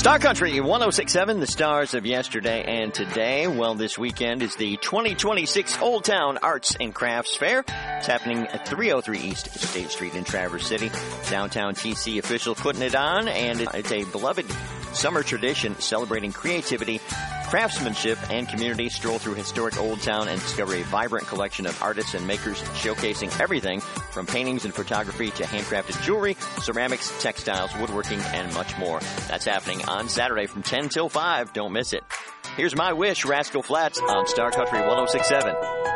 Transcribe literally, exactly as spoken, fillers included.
Star Country one oh six point seven, the stars of yesterday and today. Well, this weekend is the twenty twenty-six Old Town Arts and Crafts Fair. It's happening at three oh three East State Street in Traverse City. Downtown T C official putting it on, and it's a beloved summer tradition celebrating creativity, craftsmanship, and community. Stroll through historic Old Town and discover a vibrant collection of artists and makers showcasing everything from paintings and photography to handcrafted jewelry, ceramics, textiles, woodworking, and much more. That's happening on Saturday from ten till five. Don't miss it. Here's My Wish, Rascal Flatts on Star Country one oh six point seven.